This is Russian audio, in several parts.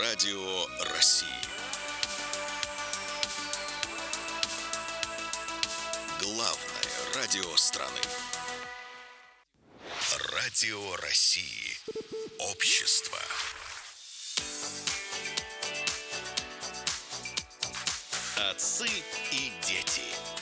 Радио России. Главное радио страны. Радио России. Общество. Отцы и дети.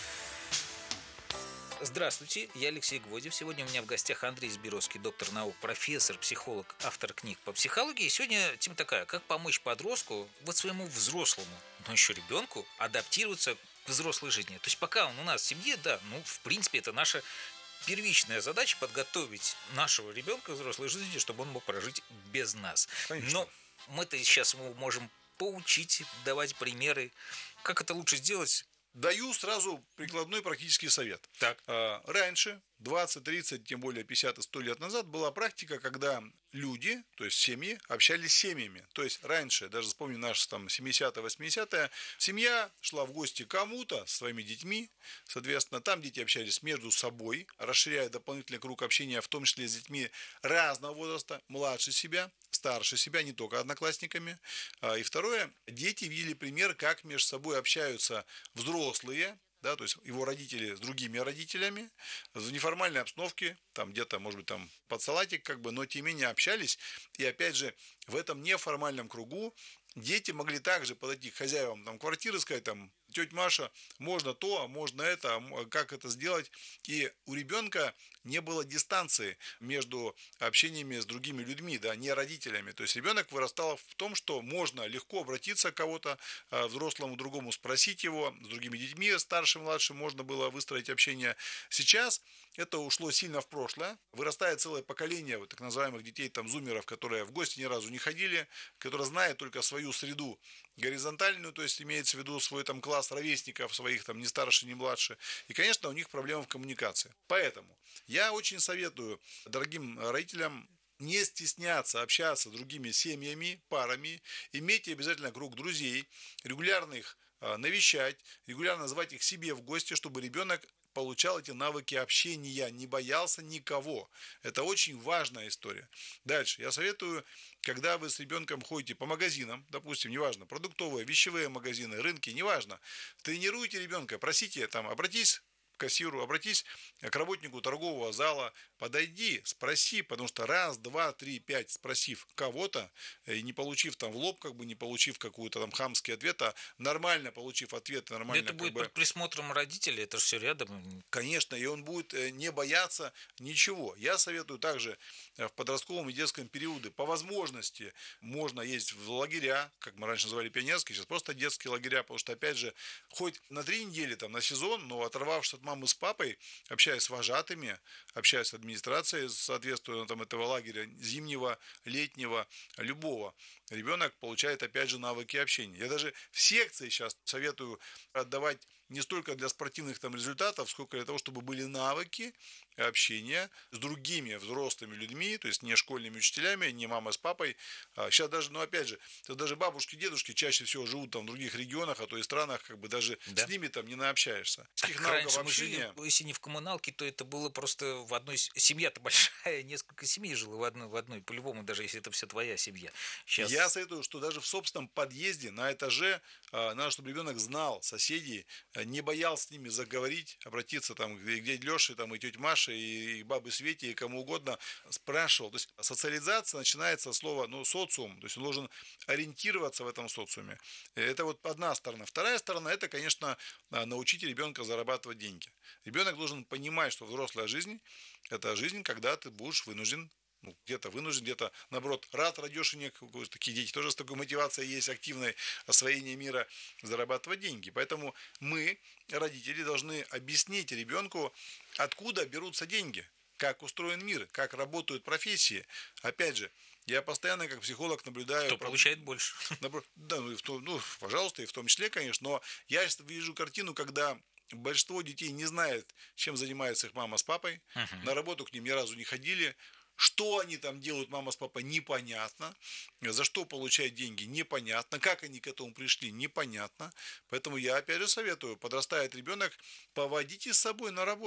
Здравствуйте, я Алексей Гвоздев. Сегодня у меня в гостях Андрей Сбировский, доктор наук, профессор, психолог, автор книг по психологии. И сегодня тема такая: как помочь подростку, вот своему взрослому, но еще ребенку, адаптироваться к взрослой жизни. То есть пока он у нас в семье, да, в принципе, это наша первичная задача — подготовить нашего ребенка к взрослой жизни, чтобы он мог прожить без нас. Конечно. Но мы-то сейчас его можем поучить, давать примеры. Как это лучше сделать? Даю сразу прикладной практический совет. Так. Раньше, 20, 30, тем более 50 и 100 лет назад, была практика, когда люди, то есть семьи, общались с семьями. То есть раньше, даже вспомним наши там 70-е, 80-е, семья шла в гости к кому-то со своими детьми, соответственно, там дети общались между собой, расширяя дополнительный круг общения, в том числе с детьми разного возраста, младше себя, старше себя, не только одноклассниками. И второе, дети видели пример, как между собой общаются взрослые, да, то есть его родители с другими родителями в неформальной обстановке, там где-то, может быть, там под салатик, но тем не менее общались. И опять же, в этом неформальном кругу дети могли также подойти к хозяевам там квартиры, сказать там: тетя Маша, можно то, а можно это, как это сделать. И у ребенка не было дистанции между общениями с другими людьми, да, не родителями. То есть ребенок вырастал в том, что можно легко обратиться к кого-то, взрослому, другому, спросить его, с другими детьми, старшим, младшим, можно было выстроить общение. Сейчас это ушло сильно в прошлое. Вырастает целое поколение вот так называемых детей, там, зумеров, которые в гости ни разу не ходили, которые знают только свою среду горизонтальную, то есть имеется в виду свой там класс ровесников своих, там, ни старше, ни младше. И, конечно, у них проблема в коммуникации. Поэтому я очень советую дорогим родителям не стесняться общаться с другими семьями, парами, иметь обязательно круг друзей, регулярно их навещать, регулярно звать их к себе в гости, чтобы ребенок получал эти навыки общения, не боялся никого. Это очень важная история. Дальше. Я советую, когда вы с ребенком ходите по магазинам, допустим, неважно, продуктовые, вещевые магазины, рынки, неважно, тренируйте ребенка, просите, там, обратись к кассиру, обратись к работнику торгового зала, подойди, спроси, потому что раз, два, три, пять, спросив кого-то, и не получив там в лоб, не получив какую-то там хамский ответ, а нормально получив ответ, нормально. Это будет под присмотром родителей, это же все рядом. Конечно, и он будет не бояться ничего. Я советую также в подростковом и детском периоде по возможности можно ездить в лагеря, как мы раньше называли пионерские, сейчас просто детские лагеря, потому что, опять же, хоть на 3 недели там, на сезон, но оторвавшись от мамы с папой, общаясь с вожатыми, общаясь с администрацией, соответственно, там, этого лагеря, зимнего, летнего, любого, ребенок получает, опять же, навыки общения. Я даже в секции сейчас советую отдавать не столько для спортивных там результатов, сколько для того, чтобы были навыки общения с другими взрослыми людьми, то есть не школьными учителями, не мамой с папой. Сейчас даже, опять же, даже бабушки, дедушки чаще всего живут там в других регионах, а то и странах, да. С ними там не наобщаешься. Раньше мы жили, если не в коммуналке, то это было просто в одной... Семья-то большая, несколько семей жило в одной, по-любому, даже если это все твоя семья. Сейчас... Я советую, что даже в собственном подъезде, на этаже, надо, чтобы ребенок знал соседей, не боялся с ними заговорить, обратиться там к дяде Леше, там, и тете Маше, и бабе Свете, и кому угодно, спрашивал. То есть социализация начинается со слова социум, то есть он должен ориентироваться в этом социуме. Это вот одна сторона. Вторая сторона — это, конечно, научить ребенка зарабатывать деньги. Ребенок должен понимать, что взрослая жизнь — это жизнь, когда ты будешь вынужден, где-то вынужден, где-то, наоборот, рад, радешенек, такие дети тоже с такой мотивацией есть, активной освоение мира, зарабатывать деньги. Поэтому мы, родители, должны объяснить ребенку, откуда берутся деньги, как устроен мир, как работают профессии. Опять же, я постоянно как психолог наблюдаю... Кто получает больше. Да, пожалуйста, и в том числе, конечно, но я вижу картину, когда большинство детей не знает, чем занимается их мама с папой, на работу к ним ни разу не ходили. Что они там делают, мама с папой, непонятно. За что получают деньги, непонятно. Как они к этому пришли, непонятно. Поэтому я опять же советую, подрастает ребенок, поводите с собой на работу.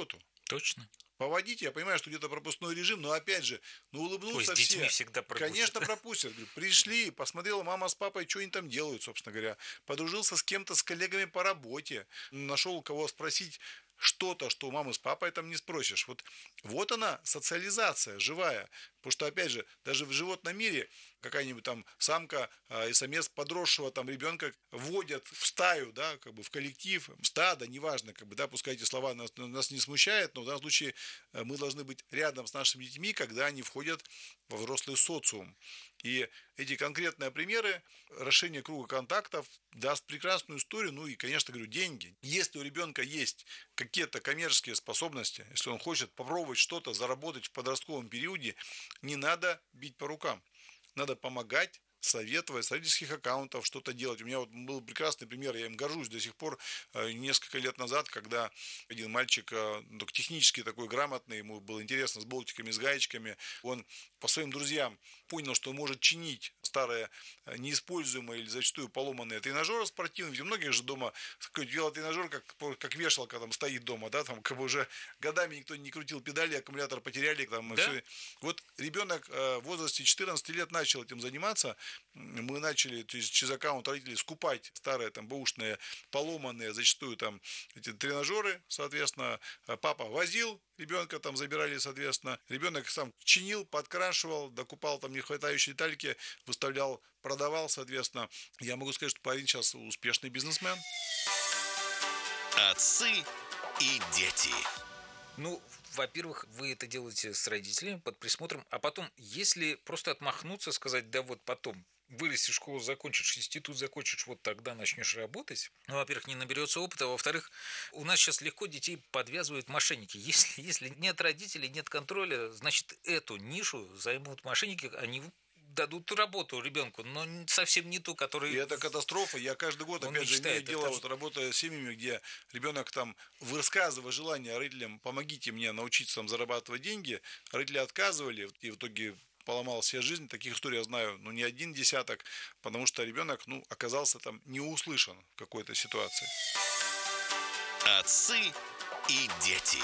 Точно. Поводить, я понимаю, что где-то пропускной режим, но опять же, ну Ой, улыбнуться с детьми все. всегда пропустят. Конечно, пропустят. Говорю, пришли, посмотрела мама с папой, что они там делают, собственно говоря. Подружился с кем-то, с коллегами по работе. Нашел у кого спросить что-то, что у мамы с папой там не спросишь. Вот она, социализация живая. Потому что, опять же, даже в животном мире какая-нибудь там самка и самец подросшего там ребенка вводят в стаю, да, как бы в коллектив, в стадо, неважно, как бы, да, пускай эти слова нас не смущают, но в данном случае мы должны быть рядом с нашими детьми, когда они входят во взрослый социум. И эти конкретные примеры, расширение круга контактов даст прекрасную историю, ну и, конечно, говорю, деньги. Если у ребенка есть какие-то коммерческие способности, если он хочет попробовать что-то заработать в подростковом периоде, не надо бить по рукам. Надо помогать, советовать с родительских аккаунтов что-то делать. У меня вот был прекрасный пример, я им горжусь до сих пор, несколько лет назад, когда один мальчик, технически такой грамотный, ему было интересно с болтиками, с гаечками, он по своим друзьям понял, что он может чинить старые неиспользуемые или зачастую поломанные тренажеры спортивные. Ведь у многих же дома какой-то велотренажер, как вешалка там стоит дома, да, там как бы уже годами никто не крутил педали, аккумулятор потеряли. Там, да? все. Вот ребенок в возрасте 14 лет начал этим заниматься. Мы начали через аккаунт родителей скупать старые там бэушные, поломанные зачастую там эти тренажеры, соответственно, папа возил ребенка, там забирали, соответственно, ребенок сам чинил, подкрашивал, докупал там нехватающие детальки, выставлял, продавал, соответственно. Я могу сказать, что парень сейчас успешный бизнесмен. Отцы и дети. Ну, во-первых, вы это делаете с родителями под присмотром, а потом, если просто отмахнуться, сказать, да вот потом, вырастешь, школу закончишь, институт закончишь, вот тогда начнешь работать. Ну, во-первых, не наберется опыта, а во-вторых, у нас сейчас легко детей подвязывают мошенники. Если нет родителей, нет контроля, значит, эту нишу займут мошенники, они дадут работу ребенку, но совсем не ту, которую... И это катастрофа. Я каждый год, опять же, имею дело, вот работая с семьями, где ребенок там, высказывая желание родителям, помогите мне научиться там зарабатывать деньги, родители отказывали, и в итоге поломал себе жизнь. Таких историй я знаю, не один десяток, потому что ребенок, оказался там не услышан в какой-то ситуации. Отцы и дети.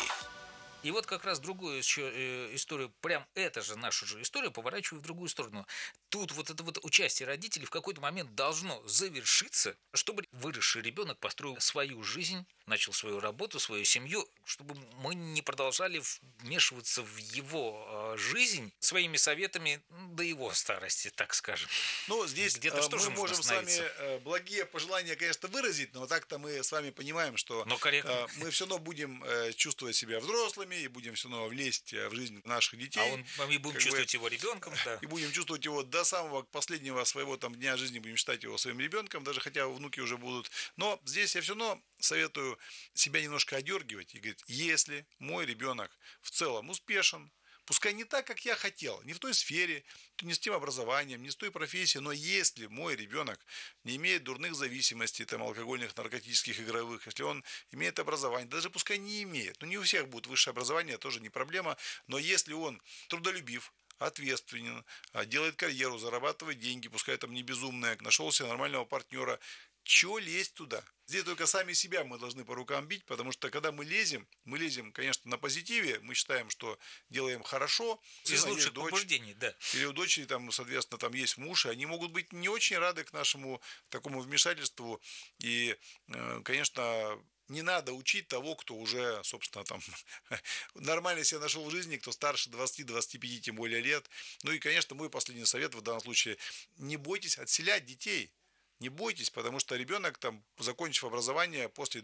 И вот как раз другую еще историю, прям эта же нашу же историю поворачиваю в другую сторону. Тут вот это вот участие родителей в какой-то момент должно завершиться, чтобы выросший ребенок построил свою жизнь, начал свою работу, свою семью, чтобы мы не продолжали вмешиваться в его жизнь своими советами до его старости, так скажем. Ну, здесь где-то мы можем с вами благие пожелания, конечно, выразить, но так-то мы с вами понимаем, что мы все равно будем чувствовать себя взрослыми и будем все равно влезть в жизнь наших детей. А мы будем чувствовать его ребенком, да. И будем чувствовать его до самого последнего своего там дня жизни, будем считать его своим ребенком, даже хотя внуки уже будут. Но здесь я все равно советую себя немножко одергивать и говорить, если мой ребенок в целом успешен, пускай не так, как я хотел, не в той сфере, не с тем образованием, не с той профессией, но если мой ребенок не имеет дурных зависимостей, там, алкогольных, наркотических, игровых, если он имеет образование, даже пускай не имеет, не у всех будет высшее образование, тоже не проблема, но если он трудолюбив, ответственен, делает карьеру, зарабатывает деньги, пускай там не безумная, нашел себе нормального партнера, чего лезть туда? Здесь только сами себя мы должны по рукам бить, потому что когда мы лезем, конечно, на позитиве, мы считаем, что делаем хорошо. Из лучших побуждений, да. Или у дочери, там, соответственно, там есть муж, и они могут быть не очень рады к нашему такому вмешательству. И, конечно, не надо учить того, кто уже, собственно, там нормально себя нашел в жизни, кто старше 20-25, тем более лет. Ну и, конечно, мой последний совет в данном случае: не бойтесь отселять детей. Не бойтесь, потому что ребенок, там, закончив образование, после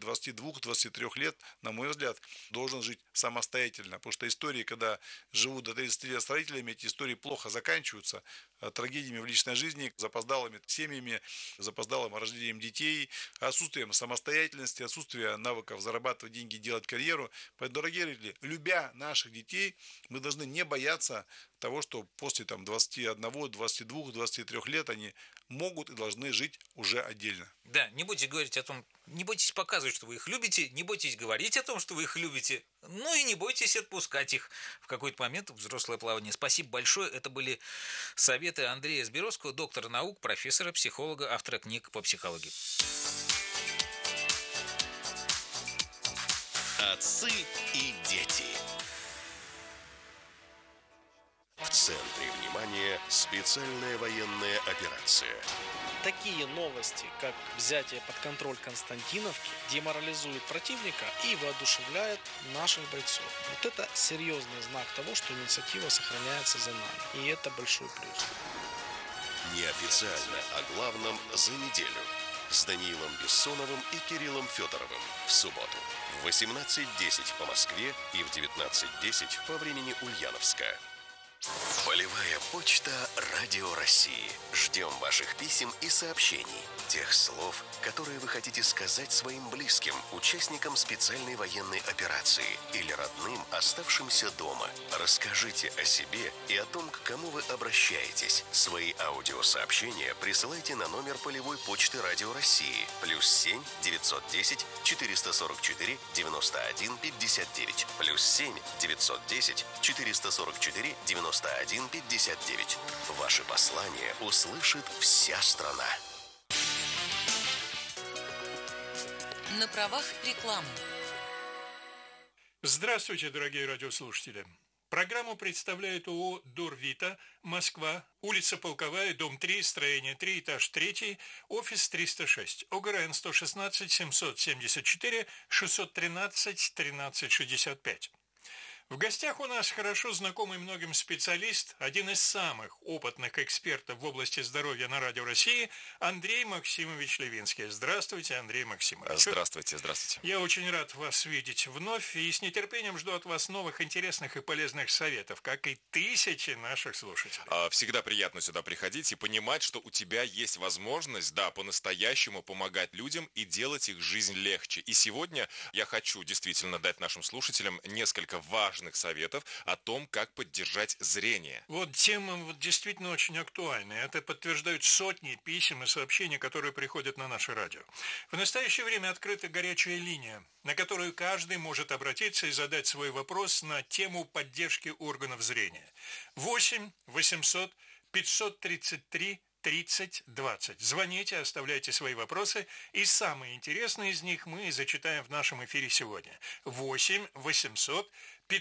22-23 лет, на мой взгляд, должен жить самостоятельно. Потому что истории, когда живут до 30 лет с родителями, эти истории плохо заканчиваются трагедиями в личной жизни, запоздалыми семьями, запоздалым рождением детей, отсутствием самостоятельности, отсутствием навыков зарабатывать деньги, делать карьеру. Поэтому, дорогие родители, любя наших детей, мы должны не бояться того, что после 21, 22, 23 лет они могут и должны жить уже отдельно. Да, не будете говорить о том, не бойтесь показывать, что вы их любите, не бойтесь говорить о том, что вы их любите, ну и не бойтесь отпускать их в какой-то момент в взрослое плавание. Спасибо большое. Это были советы Андрея Сберовского, доктора наук, профессора, психолога, автора книг по психологии. Отцы и дети. В центре внимания специальная военная операция. Такие новости, как взятие под контроль Константиновки, деморализуют противника и воодушевляют наших бойцов. Вот это серьезный знак того, что инициатива сохраняется за нами. И это большой плюс. Неофициально о главном за неделю. С Даниилом Бессоновым и Кириллом Федоровым в субботу в 18:10 по Москве и в 19:10 по времени Ульяновска. Полевая почта Радио России. Ждем ваших писем и сообщений. Тех слов, которые вы хотите сказать своим близким, участникам специальной военной операции или родным, оставшимся дома. Расскажите о себе и о том, к кому вы обращаетесь. Свои аудиосообщения присылайте на номер полевой почты Радио России +7 910 444 91 59 +7 910 444 91 59. Ваши послания услышит вся страна. На правах рекламы. Здравствуйте, дорогие радиослушатели. Программу представляет ООО «Дорвита», Москва, улица Полковая, дом 3, строение 3, этаж 3, офис 306, ОГРН 116 774 613 1365. В гостях у нас хорошо знакомый многим специалист, один из самых опытных экспертов в области здоровья на Радио России, Андрей Максимович Левинский. Здравствуйте, Андрей Максимович. Здравствуйте, здравствуйте. Я очень рад вас видеть вновь и с нетерпением жду от вас новых интересных и полезных советов, как и тысячи наших слушателей. Всегда приятно сюда приходить и понимать, что у тебя есть возможность, по-настоящему помогать людям и делать их жизнь легче. И сегодня я хочу действительно дать нашим слушателям несколько важных советов о том, как поддержать зрение. Вот тема действительно очень актуальная. Это подтверждают сотни писем и сообщений, которые приходят на наше радио. В настоящее время открыта горячая линия, на которую каждый может обратиться и задать свой вопрос на тему поддержки органов зрения. 8 800 533 30-20. Звоните, оставляйте свои вопросы, и самые интересные из них мы зачитаем в нашем эфире сегодня. 8 800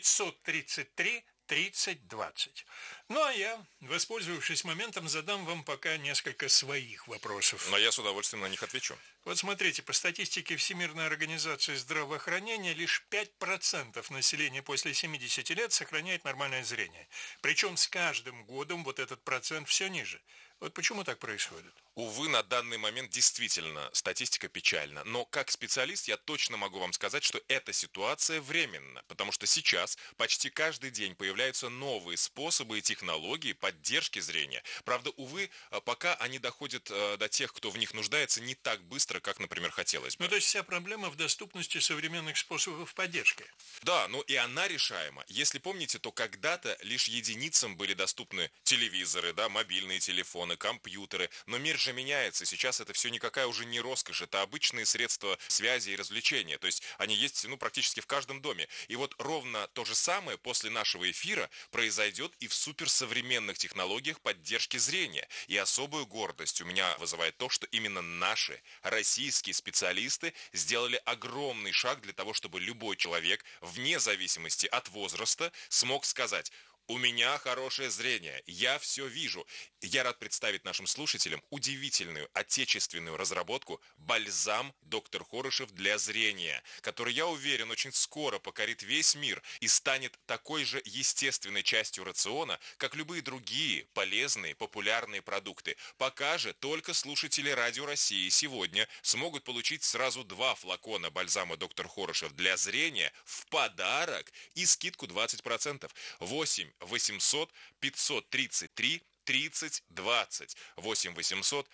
533 30-20. Ну, а я, воспользовавшись моментом, задам вам пока несколько своих вопросов. Но я с удовольствием на них отвечу. Вот смотрите, по статистике Всемирной организации здравоохранения лишь 5% населения после 70 лет сохраняет нормальное зрение. Причем с каждым годом вот этот процент все ниже. Вот почему так происходит? Увы, на данный момент действительно статистика печальна. Но как специалист я точно могу вам сказать, что эта ситуация временна. Потому что сейчас почти каждый день появляются новые способы и технологии поддержки зрения. Правда, увы, пока они доходят до тех, кто в них нуждается, не так быстро, как, например, хотелось бы. Ну, то есть вся проблема в доступности современных способов поддержки. Да, и она решаема. Если помните, то когда-то лишь единицам были доступны телевизоры, мобильные телефоны, компьютеры. Но мир же меняется. Сейчас это все никакая уже не роскошь. Это обычные средства связи и развлечения. То есть они есть практически в каждом доме. И вот ровно то же самое после нашего эфира произойдет и в суперсовременных технологиях поддержки зрения. И особую гордость у меня вызывает то, что именно наши российские специалисты сделали огромный шаг для того, чтобы любой человек, вне зависимости от возраста, смог сказать: у меня хорошее зрение, я все вижу. Я рад представить нашим слушателям удивительную отечественную разработку «Бальзам Доктор Хорошев для зрения», который, я уверен, очень скоро покорит весь мир и станет такой же естественной частью рациона, как любые другие полезные, популярные продукты. Пока же только слушатели Радио России сегодня смогут получить сразу 2 флакона бальзама Доктор Хорошев для зрения в подарок и скидку 20%. 8 800 533 30-20. 8 800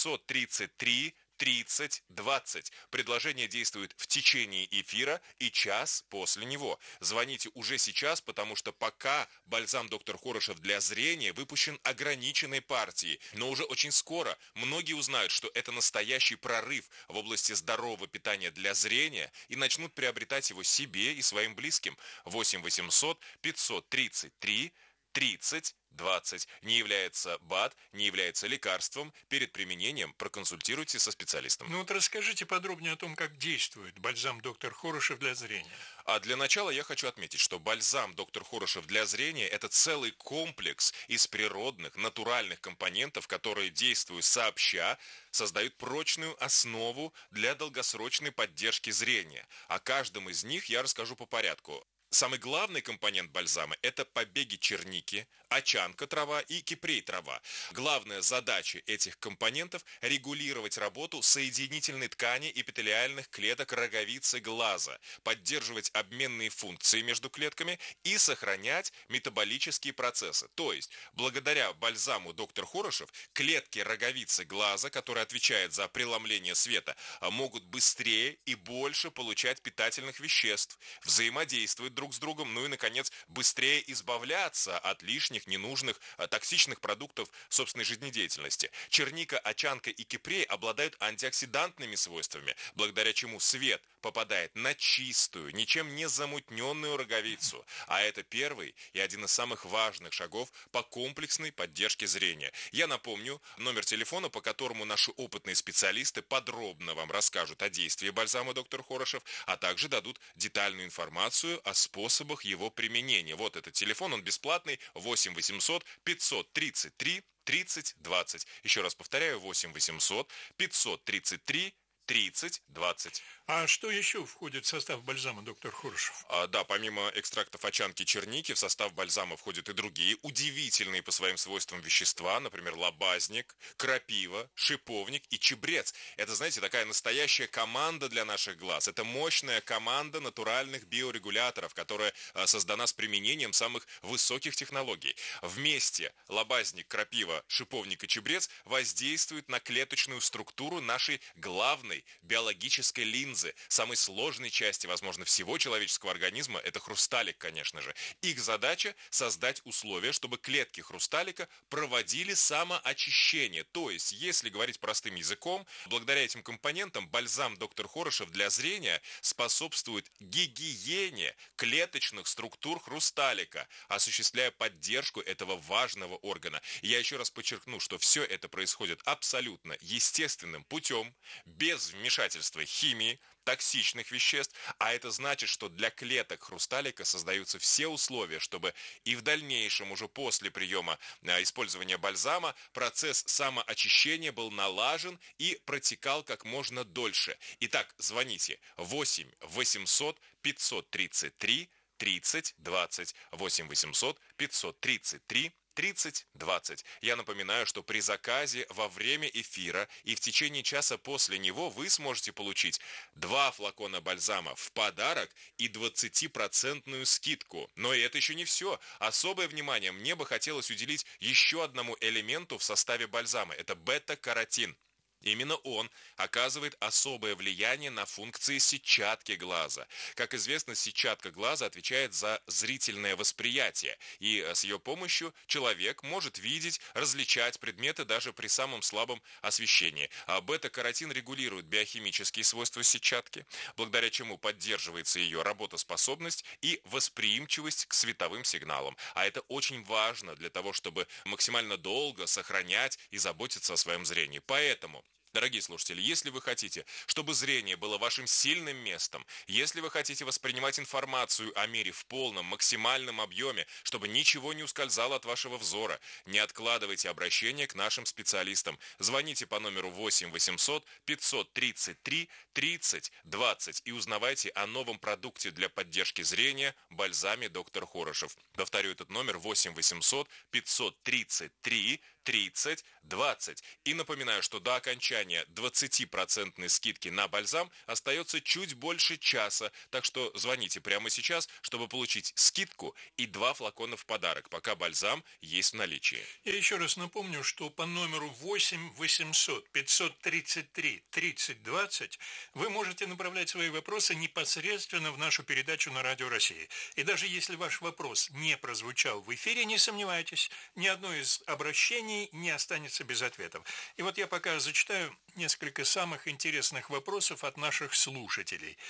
533 30-20. Предложение действует в течение эфира и час после него. Звоните уже сейчас, потому что пока бальзам Доктор Хорошев для зрения выпущен ограниченной партией. Но уже очень скоро многие узнают, что это настоящий прорыв в области здорового питания для зрения и начнут приобретать его себе и своим близким. 8 800 533 30-20. Не является БАД, не является лекарством. Перед применением проконсультируйте со специалистом. Ну вот расскажите подробнее о том, как действует бальзам доктор Хорошев для зрения. А для начала я хочу отметить, что бальзам доктор Хорошев для зрения – это целый комплекс из природных, натуральных компонентов, которые, действуя сообща, создают прочную основу для долгосрочной поддержки зрения. О каждом из них я расскажу по порядку. Самый главный компонент бальзама – это побеги черники, очанка трава и кипрей трава. Главная задача этих компонентов – регулировать работу соединительной ткани эпителиальных клеток роговицы глаза, поддерживать обменные функции между клетками и сохранять метаболические процессы. То есть, благодаря бальзаму доктор Хорошев, клетки роговицы глаза, которые отвечают за преломление света, могут быстрее и больше получать питательных веществ, взаимодействовать друг с другом, ну и, наконец, быстрее избавляться от лишних, ненужных, токсичных продуктов собственной жизнедеятельности. Черника, очанка и кипрей обладают антиоксидантными свойствами, благодаря чему свет попадает на чистую, ничем не замутненную роговицу. А это первый и один из самых важных шагов по комплексной поддержке зрения. Я напомню номер телефона, по которому наши опытные специалисты подробно вам расскажут о действии бальзама доктор Хорошев, а также дадут детальную информацию о способах его применения. Вот этот телефон, он бесплатный, 8 800 533 30 20. Еще раз повторяю, 8 800 533 30-20. А что еще входит в состав бальзама доктор Хорошев? Да, помимо экстрактов очанки черники, в состав бальзама входят и другие удивительные по своим свойствам вещества, например, лобазник, крапива, шиповник и чебрец. Это, знаете, такая настоящая команда для наших глаз. Это мощная команда натуральных биорегуляторов, которая создана с применением самых высоких технологий. Вместе лобазник, крапива, шиповник и чебрец воздействуют на клеточную структуру нашей главной биологической линзы, самой сложной части, возможно, всего человеческого организма, это хрусталик, конечно же. Их задача – создать условия, чтобы клетки хрусталика проводили самоочищение. То есть, если говорить простым языком, благодаря этим компонентам бальзам доктор Хорошев для зрения способствует гигиене клеточных структур хрусталика, осуществляя поддержку этого важного органа. Я еще раз подчеркну, что все это происходит абсолютно естественным путем, без вмешательства химии, токсичных веществ, а это значит, что для клеток хрусталика создаются все условия, чтобы и в дальнейшем, уже после приема использования бальзама, процесс самоочищения был налажен и протекал как можно дольше. Итак, звоните 8 800 533 30 20, 8 800 533 30-20. Я напоминаю, что при заказе во время эфира и в течение часа после него вы сможете получить 2 флакона бальзама в подарок и 20% скидку. Но и это еще не все. Особое внимание мне бы хотелось уделить еще одному элементу в составе бальзама. Это бета-каротин. Именно он оказывает особое влияние на функции сетчатки глаза. Как известно, сетчатка глаза отвечает за зрительное восприятие, и с ее помощью человек может видеть, различать предметы даже при самом слабом освещении. А бета-каротин регулирует биохимические свойства сетчатки, благодаря чему поддерживается ее работоспособность и восприимчивость к световым сигналам. А это очень важно для того, чтобы максимально долго сохранять и заботиться о своем зрении. Поэтому, дорогие слушатели, если вы хотите, чтобы зрение было вашим сильным местом, если вы хотите воспринимать информацию о мире в полном, максимальном объеме, чтобы ничего не ускользало от вашего взора, не откладывайте обращение к нашим специалистам. Звоните по номеру 8 800 533 30 20 и узнавайте о новом продукте для поддержки зрения – бальзаме доктор Хорошев. Повторю этот номер 8 800 533 30 20. И напоминаю, что до окончания 20% скидки на бальзам остается чуть больше часа, так что звоните прямо сейчас, чтобы получить скидку и 2 флакона в подарок, пока бальзам есть в наличии. Я еще раз напомню, что по номеру 8 800 533 30 20 вы можете направлять свои вопросы непосредственно в нашу передачу на Радио России. И даже если ваш вопрос не прозвучал в эфире, не сомневайтесь, ни одно из обращений не останется без ответов. И вот я пока зачитаю несколько самых интересных вопросов от наших слушателей.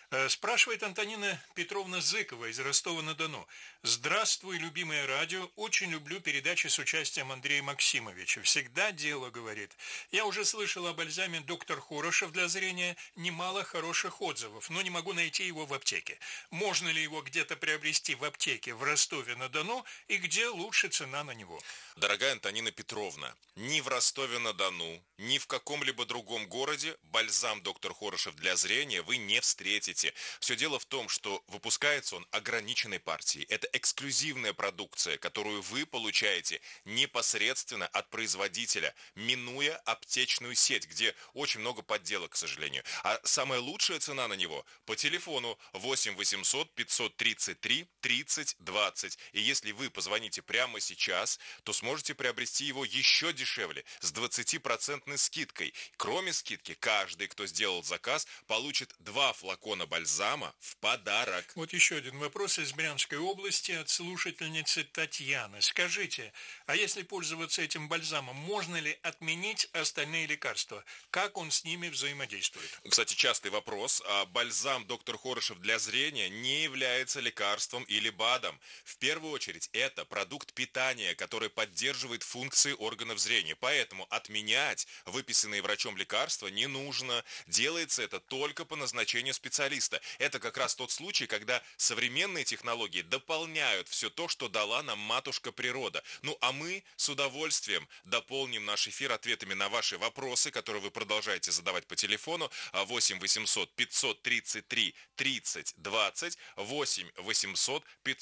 Спрашивает Антонина Петровна Зыкова из Ростова-на-Дону. Здравствуй, любимое радио. Очень люблю передачи с участием Андрея Максимовича. Всегда дело, говорит. Я уже слышал о бальзаме «Доктор Хорошев» для зрения. Немало хороших отзывов, но не могу найти его в аптеке. Можно ли его где-то приобрести в аптеке в Ростове-на-Дону и где лучше цена на него? Дорогая Антонина Петровна, ни в Ростове-на-Дону, ни в каком-либо другом городе бальзам «Доктор Хорошев» для зрения вы не встретите. Все дело в том, что выпускается он ограниченной партией. Это эксклюзивная продукция, которую вы получаете непосредственно от производителя, минуя аптечную сеть, где очень много подделок, к сожалению. А самая лучшая цена на него по телефону 8 800 533 30 20. И если вы позвоните прямо сейчас, то сможете приобрести его еще дешевле, с 20% скидкой. Кроме скидки, каждый, кто сделал заказ, получит 2 флакона бальзама в подарок. Вот еще один вопрос из Брянской области от слушательницы Татьяны. Скажите, а если пользоваться этим бальзамом, можно ли отменить остальные лекарства? Как он с ними взаимодействует? Кстати, частый вопрос. Бальзам «Доктор Хорошев» для зрения не является лекарством или БАДом. В первую очередь, это продукт питания, который поддерживает функции органов зрения. Поэтому отменять выписанные врачом лекарства не нужно. Делается это только по назначению специалиста. Это как раз тот случай, когда современные технологии дополняют все то, что дала нам матушка природа. Ну а мы с удовольствием дополним наш эфир ответами на ваши вопросы, которые вы продолжаете задавать по телефону 8 800 533 30 20, 8 800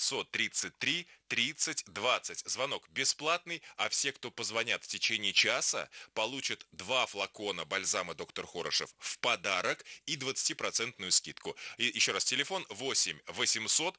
533 30 20. Звонок бесплатный, а все, кто позвонят в течение часа, получат 2 флакона бальзама «Доктор Хорошев» в подарок и 20% скидку. И еще раз, телефон 8 800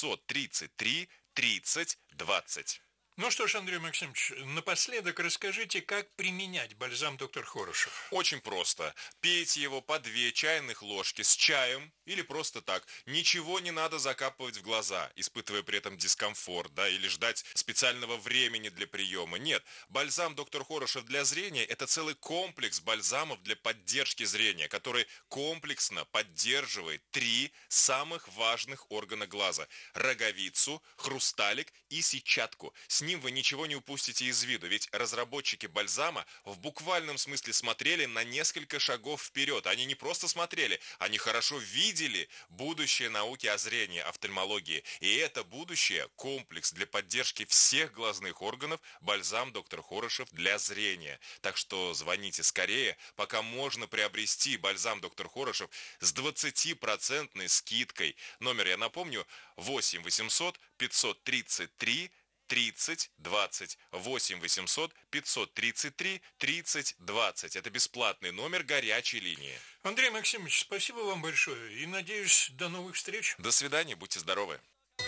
533 30 20. Ну что ж, Андрей Максимович, напоследок расскажите, как применять бальзам «Доктор Хорошев». Очень просто. Пейте его по 2 чайных ложки с чаем или просто так. Ничего не надо закапывать в глаза, испытывая при этом дискомфорт, да, или ждать специального времени для приема. Нет, бальзам «Доктор Хорошев» для зрения – это целый комплекс бальзамов для поддержки зрения, который комплексно поддерживает 3 самых важных органа глаза – роговицу, хрусталик и сетчатку. С ним вы ничего не упустите из виду, ведь разработчики бальзама в буквальном смысле смотрели на несколько шагов вперед. Они не просто смотрели, они хорошо видели будущее науки о зрении, офтальмологии. И это будущее – комплекс для поддержки всех глазных органов бальзам «Доктор Хорошев» для зрения. Так что звоните скорее, пока можно приобрести бальзам «Доктор Хорошев» с 20% скидкой. Номер, я напомню, 8 800 533 30 20, 8 800 533 30 20. Это бесплатный номер горячей линии. Андрей Максимович, спасибо вам большое и, надеюсь, до новых встреч. До свидания, будьте здоровы.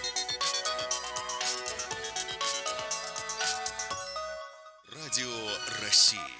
Радио России.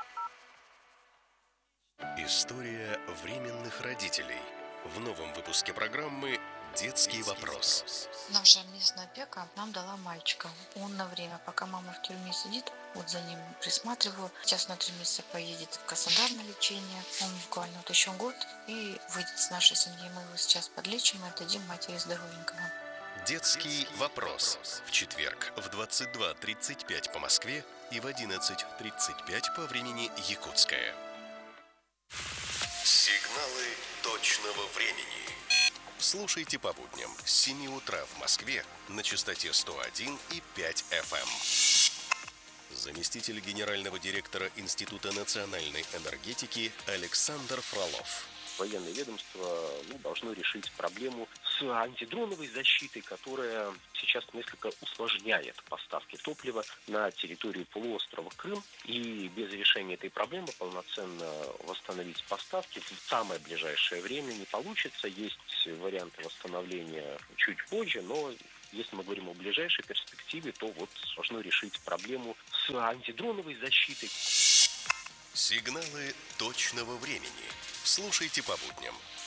История временных родителей. В новом выпуске программы «Детский вопрос». Наша местная опека нам дала мальчика. Он на время, пока мама в тюрьме сидит, вот за ним присматриваю. Сейчас на 3 месяца поедет в Краснодар на лечение. Он буквально вот еще год и выйдет с нашей семьи. Мы его сейчас подлечим и отдадим матери здоровенького. «Детский вопрос». В четверг в 22:35 по Москве и в 11:35 по времени Якутское. Сигналы точного времени. Слушайте по будням с 7 утра в Москве на частоте 101,5 FM. Заместитель генерального директора Института национальной энергетики Александр Фролов. Военное ведомство должно решить проблему с антидроновой защитой, которая сейчас несколько усложняет поставки топлива на территорию полуострова Крым. И без решения этой проблемы полноценно восстановить поставки в самое ближайшее время не получится. Есть варианты восстановления чуть позже, но если мы говорим о ближайшей перспективе, то вот должно решить проблему с антидроновой защитой. Сигналы точного времени. Слушайте по будням